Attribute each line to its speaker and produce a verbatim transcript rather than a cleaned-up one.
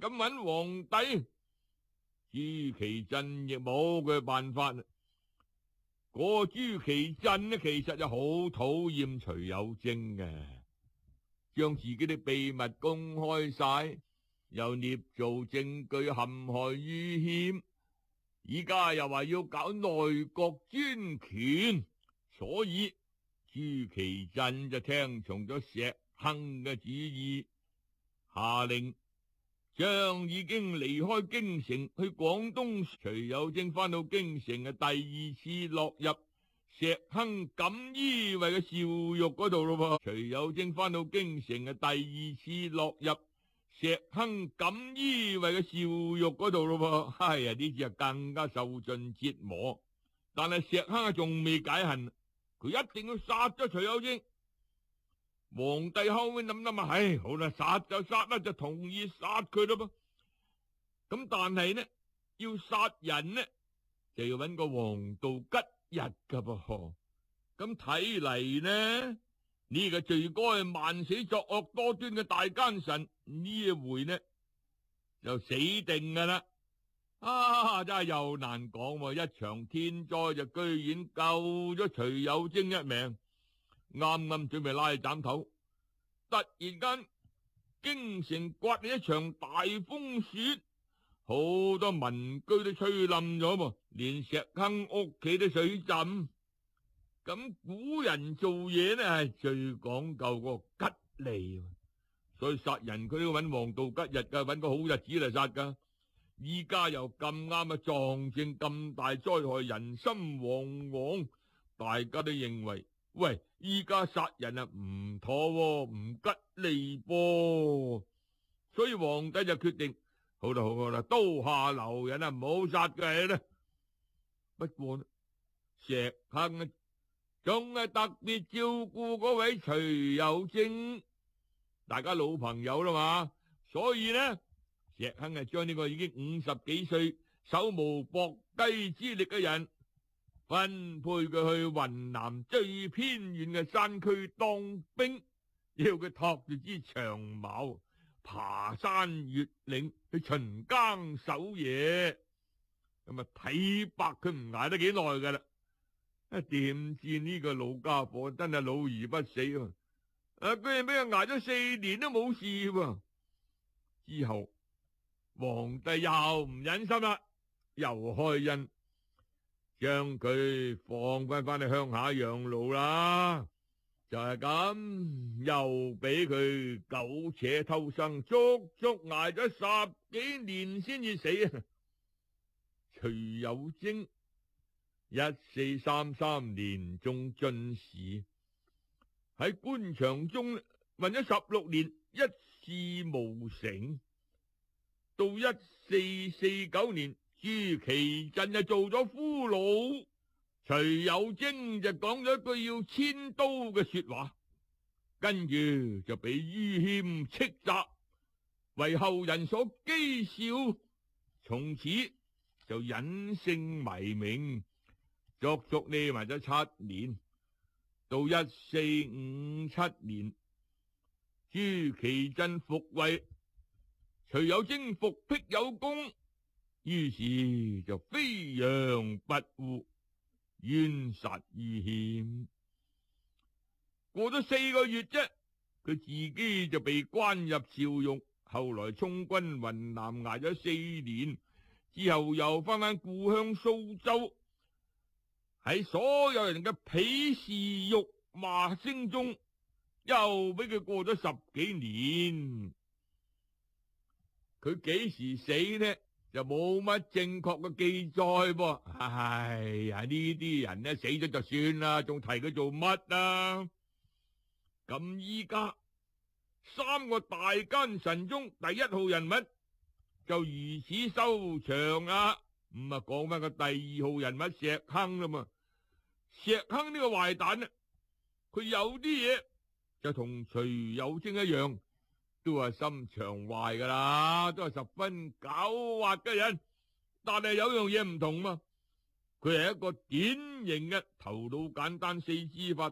Speaker 1: 咁搵皇帝。朱祁鎮亦冇佢辦法。嗰個朱祁鎮呢，其實就好討厭徐有貞嘅，將自己啲秘密公開晒，又捏造證據陷害于謙，依家又話要搞內閣專權，所以朱祁鎮就聽從咗石亨嘅旨意，下令將已經離開京城去廣東徐有貞翻到京城嘅第二次落入石亨錦衣衛嘅邵獄嗰度咯噃。徐有貞翻到京城嘅第二次落入石亨錦衣衛嘅邵獄嗰度咯噃。哎呀，呢次啊更加受盡折磨，但係石亨啊仲未解恨，佢一定要殺咗徐有貞。皇帝後尾諗諗啊，唉，好啦，殺就殺啦，就同意殺佢咯噃。咁但係呢，要殺人呢，就要搵個黃道吉日噶噃。咁睇嚟呢，呢個罪該萬死作惡多端嘅大奸臣呢一回呢就死定噶啦。啊，真係又難講喎，一場天災就居然救咗徐有貞一命。啱啱準備拉斬頭，突然間京城颳起一場大風雪，好多民居都吹冧咗噃，連石亨屋企都水浸。咁古人做嘢呢係最講究個吉利，所以殺人佢都要搵黃道吉日噶，搵個好日子嚟殺噶。依家又咁啱啊，撞正咁大災害，人心惶惶，大家都認為喂，依家殺人啊唔妥喎，唔吉利噃，所以皇帝就決定，好啦好啦，刀下留人啊，唔好殺佢啦。不過呢，石亨啊，仲係特別照顧嗰位徐有貞，大家老朋友啦嘛，所以呢，石亨係將呢個已經五十幾歲、手無縛雞之力嘅人，分配佢去雲南最偏遠嘅山區當兵，要佢托住支長矛，爬山越嶺去巡更守夜。咁啊，睇白佢唔捱得幾耐噶啦。啊，點知呢個老家伙真係老而不死啊！啊，居然俾佢捱咗四年都冇事喎。之後皇帝又唔忍心啦，又開恩，將佢放翻翻去鄉下養老啦。就係咁，又俾佢苟且偷生，足足挨咗十幾年先至死啊！徐有貞一四三三年中進士，喺官場中混咗十六年，一事無成。到一四四九年，朱祁鎮就做咗俘虜，徐有貞就講咗一句要遷都嘅說話，跟住就俾于謙斥責，為後人所譏笑，從此就隱姓埋名，足足匿埋咗七年。到一四五七年，朱祁鎮復位，徐有貞復辟有功，於是就飛揚跋扈，冤殺于謙。過咗四個月啫，佢自己就被關入邵獄，後來充軍雲南捱咗四年，之後又翻返故鄉蘇州，喺所有人嘅鄙視辱罵聲中，又俾佢過咗十幾年。佢幾時死呢？就冇乜正確嘅記載噃。唉呀，呢啲人呢，死咗就算啦，仲提佢做乜啊？咁依家三個大奸臣中第一號人物就如此收場啦。咁啊，講翻個第二號人物石亨啦嘛。石亨呢個壞蛋啊，佢有啲嘢就同徐有貞一樣，都係心腸壞噶啦，都係十分狡猾嘅人。但係有樣嘢唔同嘛，佢係一個典型嘅頭腦簡單、四肢發